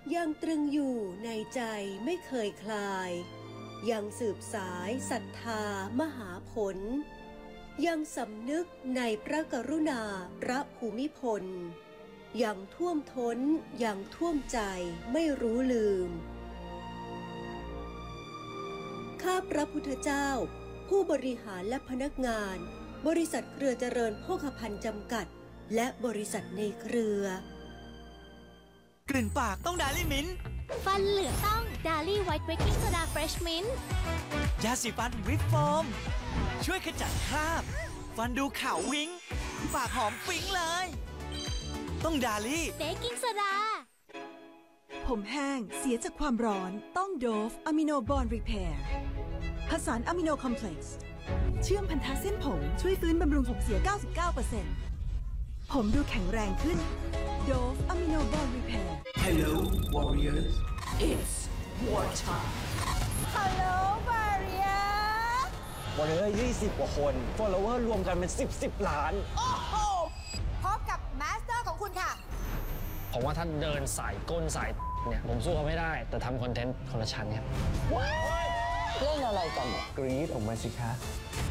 ยังตรึงอยู่ในใจไม่เคยคลายยังสืบสายศรัทธามหาผลยังสำนึกในพระกรุณาพระภูมิพลยังท่วมท้นยังท่วมใจไม่รู้ลืมข้าพระพุทธเจ้าผู้บริหารและพนักงานบริษัทเครือเจริญโภคภัณฑ์จำกัดและบริษัทในเครือกลิ่นปากต้องดาลี่มิ้นท์ฟันเหลืองต้องดาลี่ไวท์เบกกิ้งโซดาเฟรชมิ้นท์ยาสีฟันวิปโฟมช่วยขจัดคราบฟันดูขาววิ้งปากหอมปิ๊งเลยต้องดาลี่เบกกิ้งโซดาผมแห้งเสียจากความร้อนต้องโดฟอะมิโนบอนรีเพร์ผสานอะมิโนคอมเพล็กซ์เชื่อมพันธะเส้นผมช่วยฟื้นบำรุงผมเสีย 99% ผมดูแข็งแรงขึ้นโดฟอะมิโนบอนรีเพร์ Hello warriors It's war time Hello Warrior วันนี้20 กว่าคน follower รวมกันเป็น10 ล้านโอ้โหพบกับมาสเตอร์ของคุณค่ะผมว่าถ้าเดินสายก้นสายเนี่ยผมสู้เขาไม่ได้แต่ทำคอนเทนต์คนละชั้นครับเล่นอะไรกันกรี๊ดออกมาสิคะ